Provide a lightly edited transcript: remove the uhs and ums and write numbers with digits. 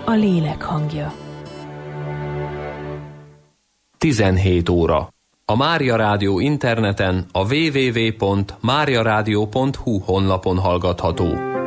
a lélek hangja. 17 óra. A Mária Rádió interneten a www.mariaradio.hu honlapon hallgatható.